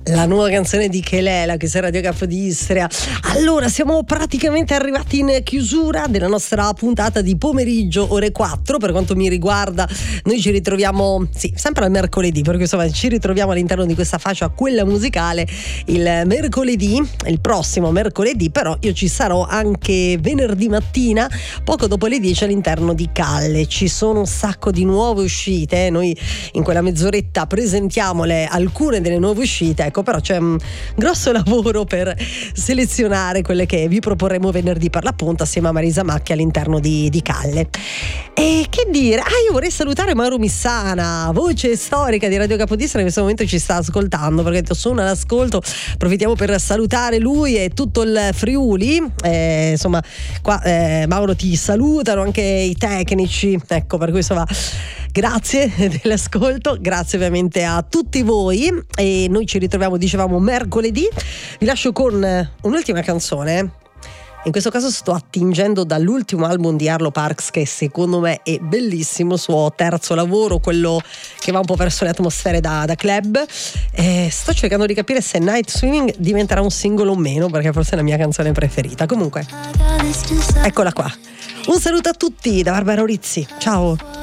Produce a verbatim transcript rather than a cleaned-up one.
La nuova canzone di Kelela, che sarà Radio Capodistria. Allora, siamo praticamente arrivati in chiusura della nostra puntata di pomeriggio, ore quattro. Per quanto mi riguarda, noi ci ritroviamo, sì, sempre al mercoledì, perché insomma ci ritroviamo all'interno di questa fascia, quella musicale, il mercoledì, il prossimo mercoledì. Però io ci sarò anche venerdì mattina, poco dopo le dieci, all'interno di Calle. Ci sono un sacco di nuove uscite, noi in quella mezz'oretta presentiamole alcune delle nuove uscite. Ecco, però c'è un grosso lavoro per selezionare quelle che vi proporremo venerdì, per l'appunto, assieme a Marisa Macchi all'interno di, di Calle. E che dire? Ah, io vorrei salutare Mauro Missana, voce storica di Radio Capodistria, che in questo momento ci sta ascoltando, perché sono all'ascolto. Approfittiamo per salutare lui e tutto il Friuli. Eh, insomma, qua eh, Mauro, ti salutano anche i tecnici, ecco, per cui insomma grazie dell'ascolto, grazie ovviamente a tutti voi, e noi ci ritroviamo, dicevamo, mercoledì. Vi lascio con un'ultima canzone. In questo caso sto attingendo dall'ultimo album di Arlo Parks, che secondo me è bellissimo, suo terzo lavoro, quello che va un po' verso le atmosfere da, da club. E sto cercando di capire se Night Swimming diventerà un singolo o meno, perché forse è la mia canzone preferita. Comunque, eccola qua. Un saluto a tutti da Barbara Rizzi, ciao.